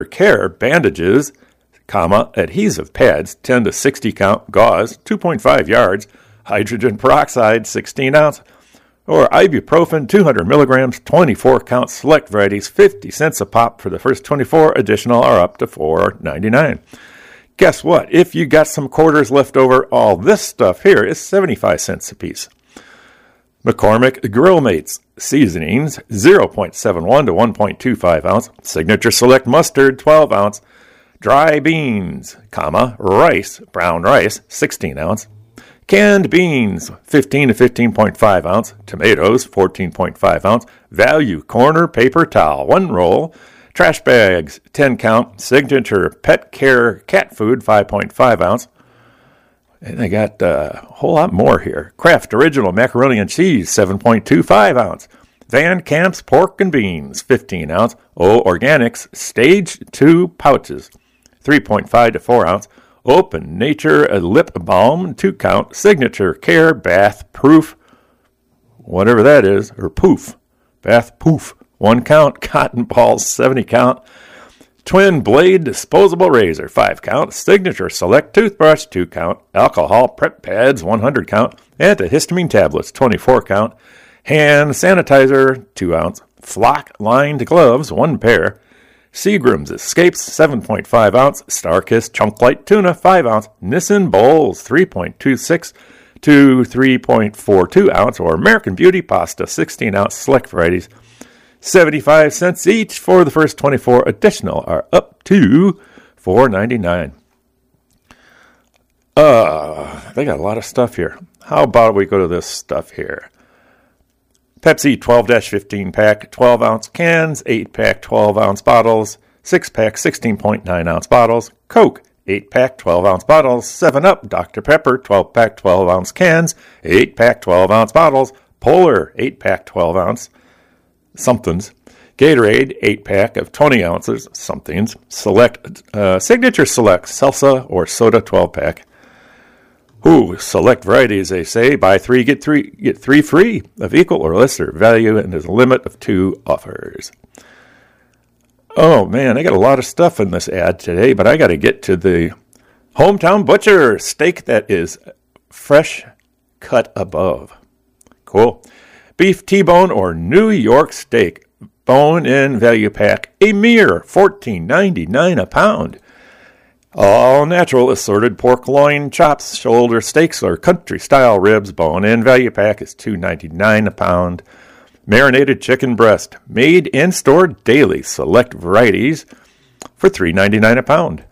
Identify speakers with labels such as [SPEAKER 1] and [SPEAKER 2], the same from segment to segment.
[SPEAKER 1] Care bandages, adhesive pads, 10 to 60 count, gauze, 2.5 yards, hydrogen peroxide, 16 ounce, or ibuprofen, 200 milligrams, 24 count, select varieties, 50 cents a pop for the first 24, additional are up to $4.99. Guess what? If you got some quarters left over, all this stuff here is 75 cents a piece. McCormick Grill Mates seasonings, 0.71 to 1.25 ounce, Signature Select mustard, 12 ounce, dry beans, rice, brown rice, 16 ounce, canned beans, 15 to 15.5 ounce, tomatoes, 14.5 ounce, value corner paper towel, 1 roll, trash bags, 10 count, Signature Pet Care cat food, 5.5 ounce. And they got a whole lot more here. Kraft Original Macaroni and Cheese, 7.25 ounce. Van Camp's Pork and Beans, 15 ounce. O Organics Stage 2 pouches, 3.5 to 4 ounce. Open Nature Lip Balm, 2 count. Signature Care Bath Proof, whatever that is, or Poof. Bath Poof, 1 count. Cotton Balls, 70 count. Twin Blade Disposable Razor, 5 count. Signature Select Toothbrush, 2 count. Alcohol Prep Pads, 100 count. Antihistamine Tablets, 24 count. Hand Sanitizer, 2 ounce. Flock Lined Gloves, 1 pair. Seagram's Escapes, 7.5 ounce. Starkist Chunk Light Tuna, 5 ounce. Nissin Bowls, 3.26 to 3.42 ounce. Or American Beauty Pasta, 16 ounce. Select varieties, 75 cents each for the first 24. Additional are up to $4.99. They got a lot of stuff here. How about we go to this stuff here? Pepsi 12-15 pack, 12 ounce cans, 8 pack, 12 ounce bottles, 6 pack, 16.9 ounce bottles. Coke 8 pack, 12 ounce bottles. 7-Up Dr. Pepper 12 pack, 12 ounce cans, 8 pack, 12 ounce bottles. Polar 8 pack, 12 ounce somethings. Gatorade 8 pack of 20 ounces somethings. Select Signature Select salsa or soda 12 pack. Select varieties, they say. Buy 3 get 3 free of equal or lesser value, and there's a limit of 2 offers. Oh man, I got a lot of stuff in this ad today, but I got to get to the Hometown Butcher steak that is fresh cut above. Cool. Beef T-bone or New York steak, bone-in value pack, a mere $14.99 a pound. All natural assorted pork loin chops, shoulder steaks, or country-style ribs, bone-in value pack is $2.99 a pound. Marinated chicken breast, made and stored daily, select varieties for $3.99 a pound.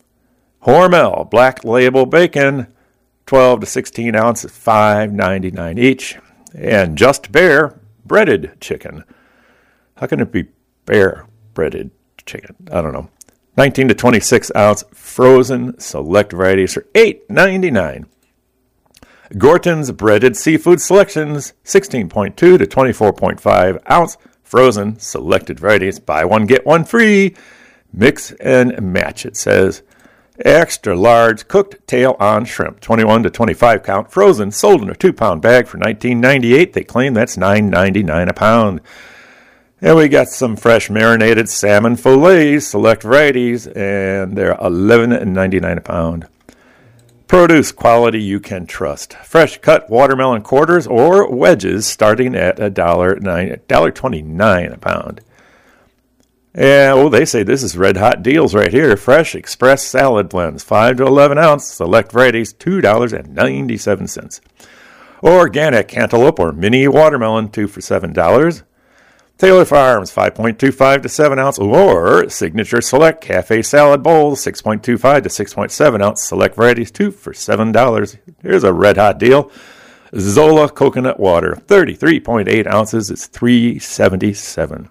[SPEAKER 1] Hormel Black Label Bacon, 12 to 16 ounces, $5.99 each. And Just Bare breaded chicken. How can it be bare breaded chicken? I don't know. 19 to 26 ounce frozen select varieties for $8.99. Gorton's breaded seafood selections, 16.2 to 24.5 ounce frozen selected varieties. Buy one, get one free. Mix and match, it says. Extra large cooked tail-on shrimp, 21 to 25 count, frozen, sold in a 2-pound bag for $19.98. They claim that's $9.99 a pound. And we got some fresh marinated salmon fillets, select varieties, and they're $11.99 a pound. Produce quality you can trust. Fresh cut watermelon quarters or wedges starting at $1.29 a pound. And, they say this is red hot deals right here. Fresh Express salad blends, 5 to 11 ounce, select varieties, $2.97. Organic cantaloupe or mini watermelon, 2 for $7. Taylor Farms, 5.25 to 7 ounce, or Signature Select Cafe Salad Bowls, 6.25 to 6.7 ounce, select varieties, 2 for $7. Here's a red hot deal. Zola Coconut Water, 33.8 ounces, it's $3.77.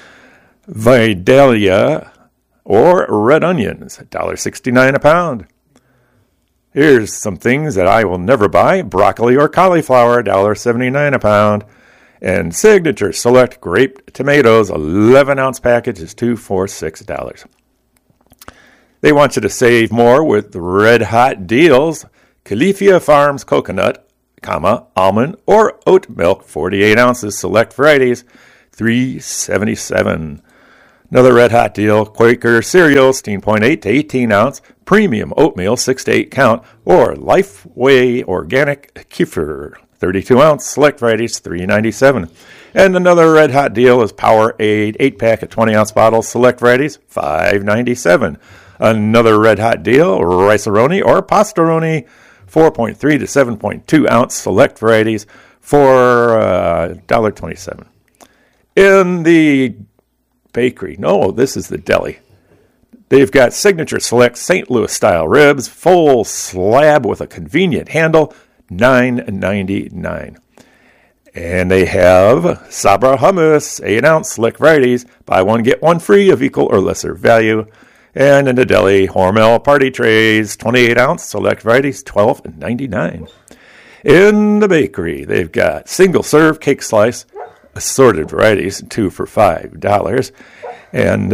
[SPEAKER 1] Vidalia or red onions, $1.69 a pound. Here's some things that I will never buy. Broccoli or cauliflower, $1.79 a pound. And Signature Select grape tomatoes, 11-ounce package is $2 for $6. They want you to save more with red hot deals. Califia Farms coconut, almond or oat milk, 48 ounces, select varieties, $3.77. Another red hot deal, Quaker cereal, 16.8 to 18 ounce, premium oatmeal, 6 to 8 count, or Lifeway organic kefir, 32 ounce, select varieties, $3.97. And another red hot deal is Powerade, 8 pack of 20 ounce bottles, select varieties, $5.97. Another red hot deal, Rice-A-Roni or Pasta-Roni, 4.3 to 7.2 ounce, select varieties, for $1.27. In the bakery, no, this is the deli. They've got Signature Select St. Louis style ribs, full slab with a convenient handle, $9.99. And they have Sabra hummus, 8 ounce, select varieties, buy one get one free of equal or lesser value. And in the deli, Hormel party trays, 28 ounce, select varieties, $12.99. In the bakery, they've got single serve cake slice, assorted varieties, 2 for $5. And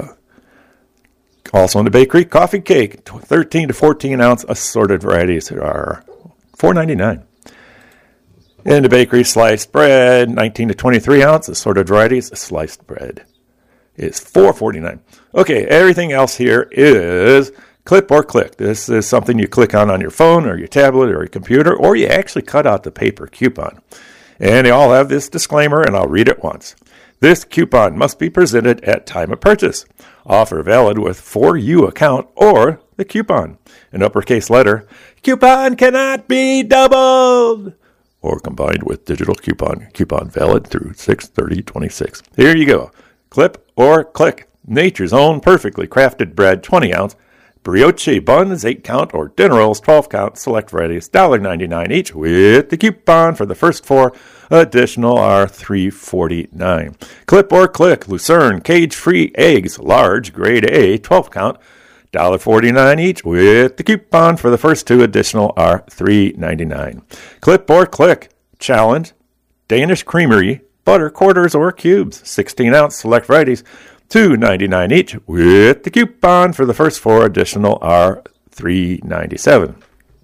[SPEAKER 1] also in the bakery, coffee cake, 13 to 14 ounce, assorted varieties are $4.99. In the bakery, sliced bread, 19 to 23 ounce, assorted varieties, sliced bread is $4.49. Okay, everything else here is clip or click. This is something you click on your phone or your tablet or your computer, or you actually cut out the paper coupon. And they all have this disclaimer, and I'll read it once. This coupon must be presented at time of purchase. Offer valid with For You account or the coupon. In uppercase letter, coupon cannot be doubled or combined with digital coupon. Coupon valid through 6/30/26. Here you go. Clip or click. Nature's Own perfectly crafted bread, 20 ounce. Brioche buns, 8 count, or dinner rolls, 12 count, select varieties, $1.99 each, with the coupon for the first 4 additional are $3.49. Clip or click, Lucerne cage-free eggs, large, grade A, 12 count, $1.49 each, with the coupon for the first 2 additional are $3.99. Clip or click, challenge, Danish Creamery, butter quarters or cubes, 16 ounce, select varieties, $2.99 each, with the coupon for the first 4 additional are $3.97.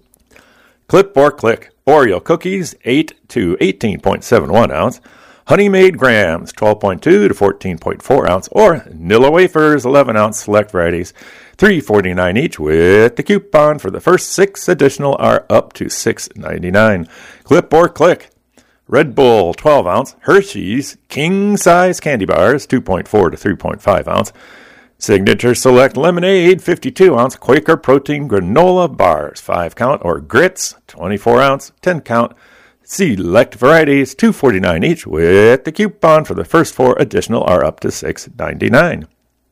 [SPEAKER 1] Clip or click, Oreo cookies, 8 to 18.71 ounce, Honey Made grams, 12.2 to 14.4 ounce, or Nilla wafers, 11 ounce, select varieties, $3.49 each, with the coupon for the first 6 additional are up to $6.99. Clip or click, Red Bull, 12 ounce, Hershey's king size candy bars, 2.4 to 3.5 ounce, Signature Select Lemonade, 52 ounce, Quaker protein granola bars, 5 count, or grits, 24 ounce, 10 count, select varieties, $2.49 each, with the coupon for the first 4 additional are up to $6.99.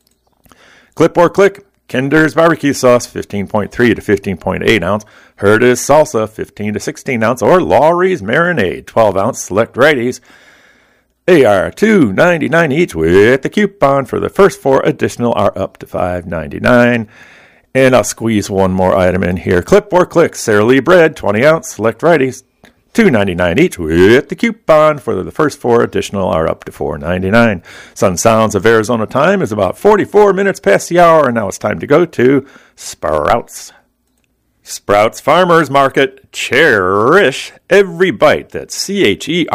[SPEAKER 1] Clip or click, Kinder's barbecue sauce, 15.3 to 15.8 ounce, Herta's salsa, 15 to 16 ounce, or Lawry's marinade, 12 ounce, select varieties. They are $2.99 each, with the coupon for the first 4 additional are up to $5.99. And I'll squeeze one more item in here. Clip or click, Sara Lee bread, 20 ounce, select varieties, $2.99 each, with the coupon for the first 4 additional are up to $4.99. Sun Sounds of Arizona time is about 44 minutes past the hour, and now it's time to go to Sprouts. Sprouts Farmers Market, cherish every bite. That's CHERR-ISH.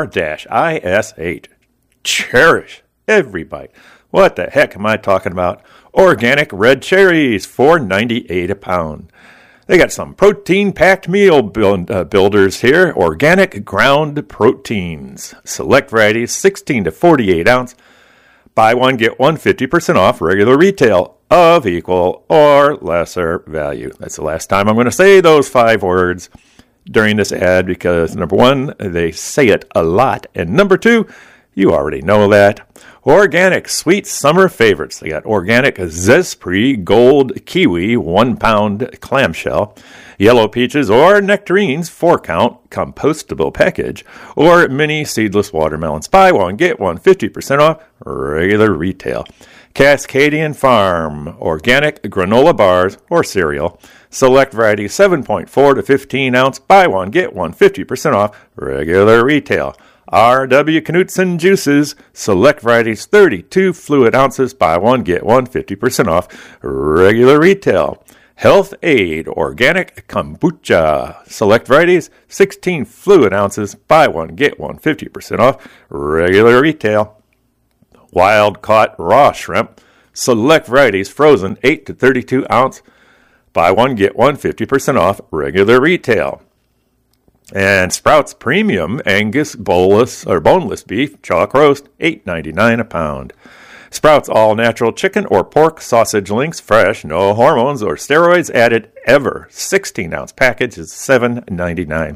[SPEAKER 1] Cherish every bite. What the heck am I talking about? Organic red cherries, $4.98 a pound. They got some protein-packed meal builders here. Organic ground proteins. Select varieties, 16 to 48 ounce. Buy one, get one, 50% off regular retail of equal or lesser value. That's the last time I'm going to say those 5 words during this ad because, number 1, they say it a lot. And number 2, you already know that. Organic sweet summer favorites. They got organic Zespri Gold Kiwi 1 pound clamshell, yellow peaches or nectarines 4 count compostable package, or mini seedless watermelons. Buy one, get one, 50% off regular retail. Cascadian Farm organic granola bars or cereal. Select variety 7.4 to 15 ounce. Buy one, get one, 50% off regular retail. R.W. Knutson juices, select varieties 32 fluid ounces, buy one, get one, 50% off, regular retail. Health Aid, organic kombucha, select varieties 16 fluid ounces, buy one, get one, 50% off, regular retail. Wild caught raw shrimp, select varieties frozen 8 to 32 ounce. Buy one, get one 50% off regular retail. And Sprouts Premium Angus boneless beef chalk roast, $8.99 a pound. Sprouts all natural chicken or pork sausage links, fresh, no hormones or steroids added ever. 16-ounce package is $7.99.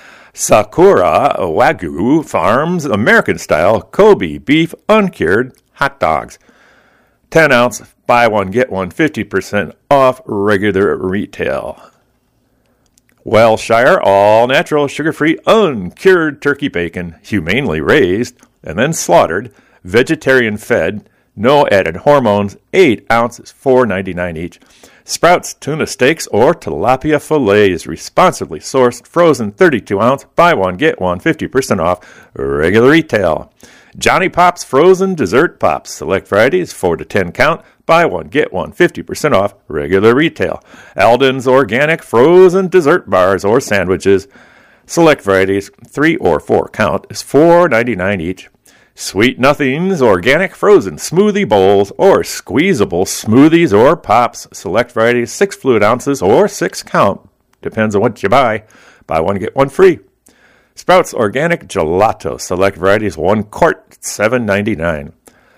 [SPEAKER 1] Sakura Wagyu Farms American style Kobe beef uncured hot dogs. 10-ounce, buy one, get one 50% off regular retail. Wellshire all-natural, sugar-free, uncured turkey bacon, humanely raised and then slaughtered, vegetarian-fed, no added hormones, 8 ounces, $4.99 each. Sprouts tuna steaks or tilapia fillets, responsibly sourced, frozen 32-ounce, buy one, get one 50% off regular retail. Johnny Pops frozen dessert pops, select varieties 4 to 10 count, buy one, get one 50% off regular retail. Alden's organic frozen dessert bars or sandwiches, select varieties 3 or 4 count, is $4.99 each. Sweet Nothings organic frozen smoothie bowls or squeezable smoothies or pops, select varieties 6 fluid ounces or 6 count, depends on what you buy. Buy one, get one free. Sprouts Organic Gelato, select varieties 1 quart, $7.99.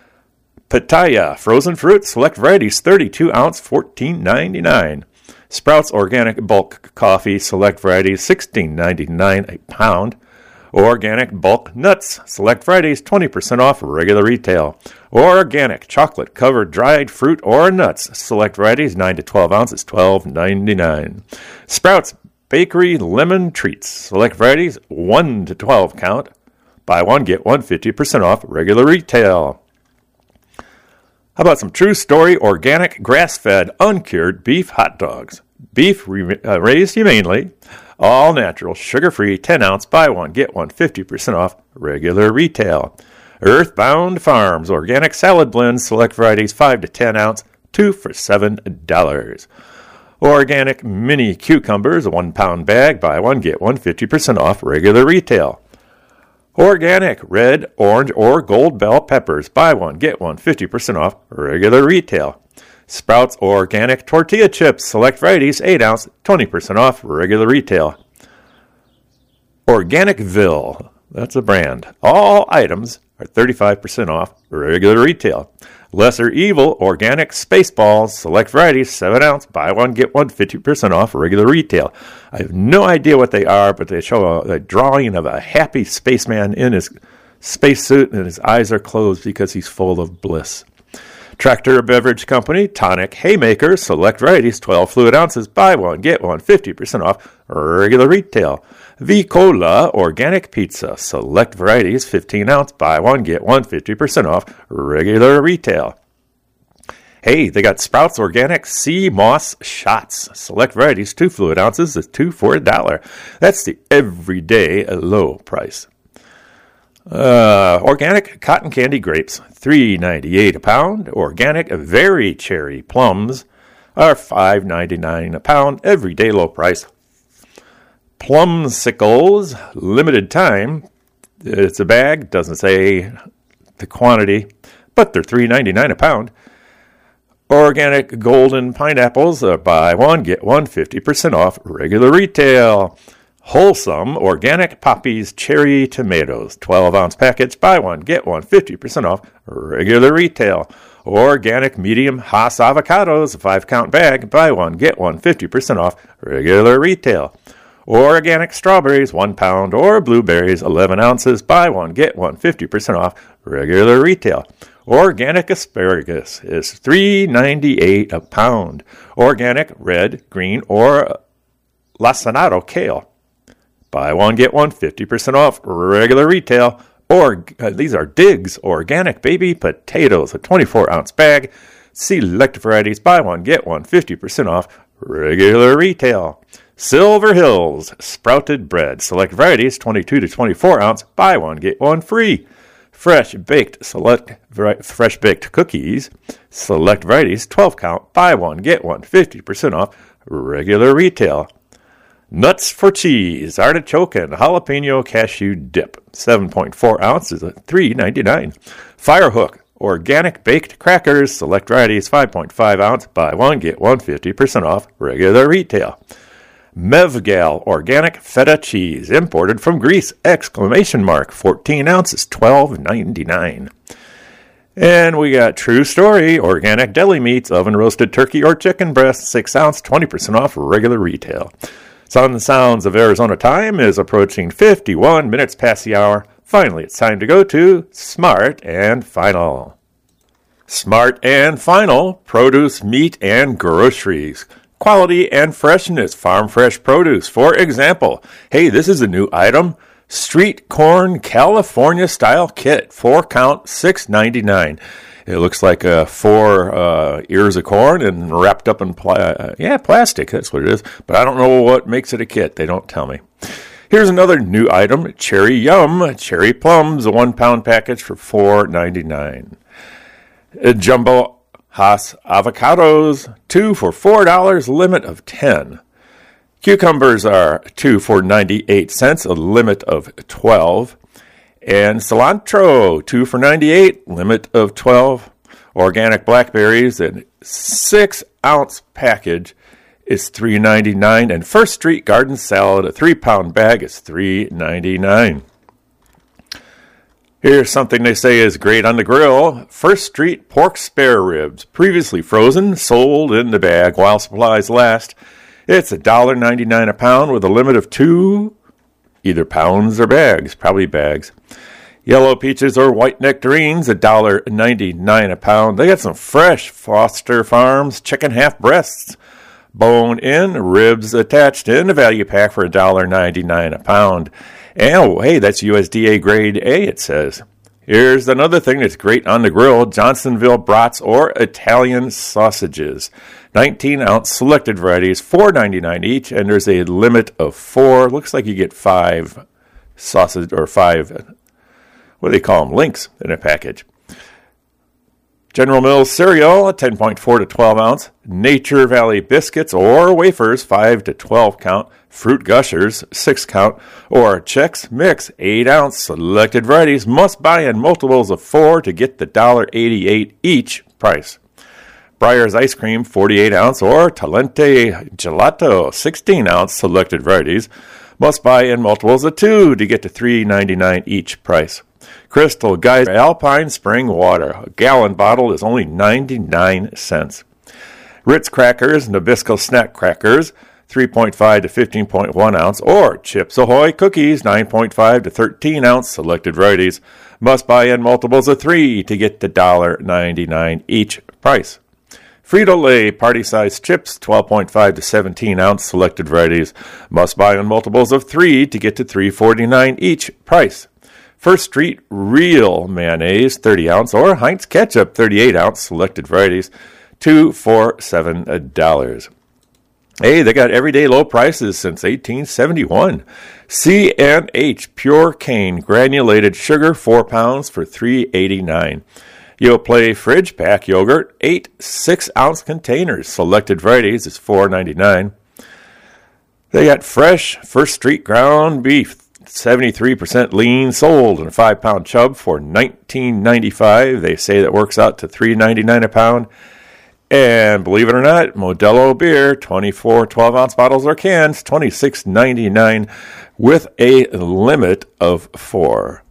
[SPEAKER 1] Pitaya Frozen Fruit, select varieties 32 ounce, $14.99. Sprouts Organic Bulk Coffee, select varieties $16.99 a pound. Organic Bulk Nuts, select varieties 20% off regular retail. Organic Chocolate Covered Dried Fruit or Nuts, select varieties 9 to 12 ounces, $12.99. Sprouts Bakery Lemon Treats, select varieties 1 to 12 count. Buy one, get one 50% off regular retail. How about some True Story organic grass-fed uncured beef hot dogs? Beef raised humanely, all natural, sugar-free, 10 ounce, buy one, get one 50% off regular retail. Earthbound Farms organic salad blends, select varieties 5 to 10 ounce, 2 for $7. Organic mini cucumbers, a 1 pound bag, buy one, get one 50% off regular retail. Organic red, orange, or gold bell peppers, buy one, get one 50% off regular retail. Sprouts organic tortilla chips, select varieties 8 ounce, 20% off regular retail. Organicville, that's a brand. All items are 35% off regular retail. Lesser Evil Organic Spaceballs, select varieties, 7 ounce, buy one, get one 50% off regular retail. I have no idea what they are, but they show a drawing of a happy spaceman in his spacesuit, and his eyes are closed because he's full of bliss. Tractor Beverage Company, Tonic Haymaker, select varieties, 12 fluid ounces, buy one, get one 50% off regular retail. V-Cola Organic Pizza, select varieties, 15 ounce, buy one, get one 50% off regular retail. Hey, they got Sprouts Organic Sea Moss Shots, select varieties, 2 fluid ounces, is 2 for $1. That's the everyday low price. Organic cotton candy grapes, $3.98 a pound. Organic very cherry plums are $5.99 a pound, everyday low price. Plumsicles, limited time. It's a bag, doesn't say the quantity, but they're $3.99 a pound. Organic golden pineapples, buy one, get one 50% off regular retail. Wholesome Organic Poppies Cherry Tomatoes, 12-ounce package, buy one, get one 50% off regular retail. Organic Medium Hass Avocados, 5-count bag, buy one, get one 50% off regular retail. Organic Strawberries, 1 pound, or blueberries, 11 ounces, buy one, get one 50% off regular retail. Organic Asparagus is $3.98 a pound. Organic Red, Green, or Lacinato Kale, buy one, get one 50% off regular retail. Or these are Diggs Organic Baby Potatoes, a 24-ounce bag. Select varieties, buy one, get one 50% off regular retail. Silver Hills Sprouted Bread, select varieties 22 to 24 ounce, buy one, get one free. Fresh baked cookies, select varieties 12 count, buy one, get one 50% off regular retail. Nuts for Cheese, artichoke and jalapeno cashew dip, 7.4 ounces at $3.99. Firehawk organic baked crackers, select varieties, 5.5 ounce, buy one, get one 50% off regular retail. Mevgal organic feta cheese, imported from Greece, ! 14 ounces, $12.99. And we got True Story organic deli meats, oven roasted turkey or chicken breast, 6 ounce, 20% off regular retail. Sun Sounds of Arizona time is approaching 51 minutes past the hour. Finally, it's time to go to Smart and Final. Smart and Final, produce, meat, and groceries. Quality and freshness, farm fresh produce. For example, hey, this is a new item. Street Corn California Style Kit, 4 count, $6.99. It looks like 4 ears of corn and wrapped up in plastic. That's what it is. But I don't know what makes it a kit. They don't tell me. Here's another new item, Cherry Yum, cherry plums, a 1 pound package for $4.99. Jumbo Hass avocados, 2 for $4, limit of 10. Cucumbers are 2 for 98 cents, a limit of 12. And cilantro, 2 for 98, limit of 12. Organic blackberries, a 6 ounce package is $3.99. And First Street Garden Salad, a 3 pound bag, is $3.99. Here's something they say is great on the grill. First Street pork spare ribs, previously frozen, sold in the bag while supplies last. It's $1.99 a pound with a limit of 2, either pounds or bags, probably bags. Yellow peaches or white nectarines, $1.99 a pound. They got some fresh Foster Farms chicken half breasts, bone in, ribs attached in a value pack for $1.99 a pound. And, oh, hey, that's USDA grade A, it says. Here's another thing that's great on the grill, Johnsonville brats or Italian sausages. 19 ounce selected varieties, $4.99 each, and there's a limit of 4. Looks like you get 5 sausage or 5, what do they call them, links in a package. General Mills cereal, 10.4 to 12 ounce. Nature Valley biscuits or wafers, 5 to 12 count. Fruit Gushers, 6 count. Or Chex Mix, 8 ounce. Selected varieties must buy in multiples of 4 to get the $1.88 each price. Breyer's ice cream, 48 ounce. Or Talente gelato, 16 ounce. Selected varieties must buy in multiples of 2 to get to $3.99 each price. Crystal Geyser Alpine Spring Water, a gallon bottle is only 99 cents. Ritz Crackers, Nabisco Snack Crackers, 3.5 to 15.1 ounce, or Chips Ahoy Cookies, 9.5 to 13 ounce, selected varieties. Must buy in multiples of 3 to get the $1.99 each price. Frito-Lay party-sized chips, 12.5 to 17 ounce, selected varieties. Must buy in multiples of 3 to get to $3.49 each price. First Street Real Mayonnaise, 30 ounce, or Heinz Ketchup, 38 ounce, selected varieties, 2 for $7. Hey, they got everyday low prices since 1871. C&H Pure Cane Granulated Sugar, 4 pounds for $3.89. Yoplait Fridge Pack Yogurt, 8 6-ounce containers, selected varieties is $4.99. They got fresh First Street ground beef, 73% lean, sold in a 5-pound chub for $19.95. They say that works out to $3.99 a pound. And believe it or not, Modelo beer, 24 12-ounce bottles or cans, $26.99 with a limit of 4.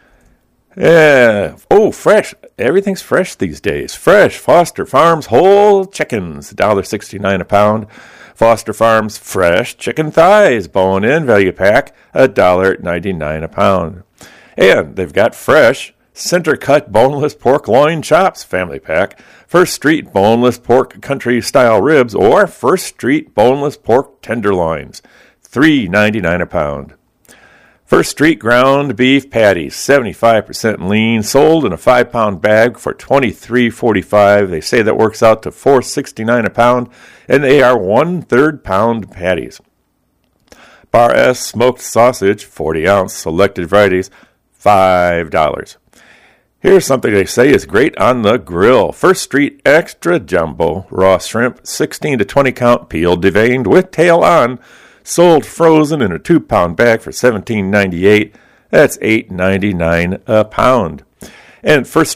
[SPEAKER 1] Fresh. Everything's fresh these days. Fresh Foster Farms whole chickens, $1.69 a pound. Foster Farms fresh chicken thighs, bone-in value pack, $1.99 a pound. And they've got fresh center-cut boneless pork loin chops family pack, First Street boneless pork country-style ribs, or First Street boneless pork tenderloins, $3.99 a pound. First Street ground beef patties, 75% lean, sold in a 5-pound bag for $23.45. They say that works out to $4.69 a pound, and they are 1/3 pound patties. Bar S smoked sausage, 40 ounce, selected varieties, $5. Here's something they say is great on the grill. First Street extra jumbo raw shrimp, 16 to 20 count, peeled, deveined with tail on. Sold frozen in a 2-pound bag for $17.98. That's $8.99 a pound. And First Street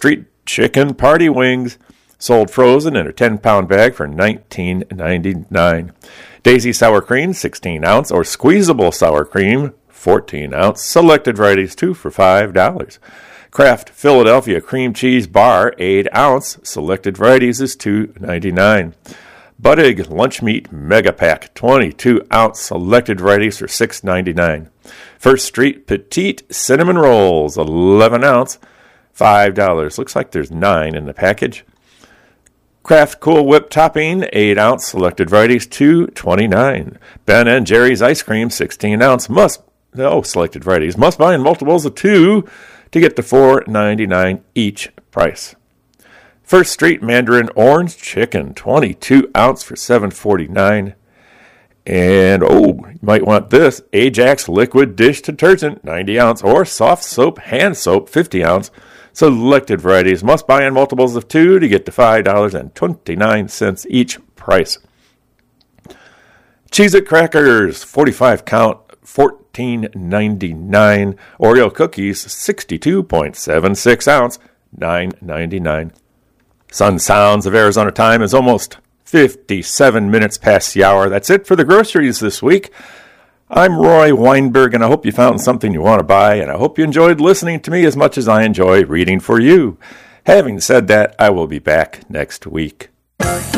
[SPEAKER 1] chicken party wings, sold frozen in a 10-pound bag for $19.99. Daisy sour cream, 16-ounce, or squeezable sour cream, 14-ounce. Selected varieties, 2 for $5. Kraft Philadelphia cream cheese bar, 8-ounce. Selected varieties is $2.99. Buttig lunch meat mega pack, 22-ounce. Selected varieties for $6.99. First Street petite cinnamon rolls, 11-ounce, $5. Looks like there's 9 in the package. Kraft Cool Whip topping, 8-ounce. Selected varieties, $2.29. Ben & Jerry's ice cream, 16-ounce. Selected varieties. Must buy in multiples of 2 to get to $4.99 each price. First Street Mandarin Orange Chicken, 22-ounce for $7.49. And, you might want this. Ajax Liquid Dish Detergent, 90-ounce, or Soft Soap Hand Soap, 50-ounce. Selected varieties. Must buy in multiples of 2 to get to $5.29 each price. Cheez-It Crackers, 45-count, $14.99. Oreo Cookies, 62.76 ounce, $9.99. Sun Sounds of Arizona time is almost 57 minutes past the hour. That's it for the groceries this week. I'm Roy Weinberg, and I hope you found something you want to buy, and I hope you enjoyed listening to me as much as I enjoy reading for you. Having said that, I will be back next week.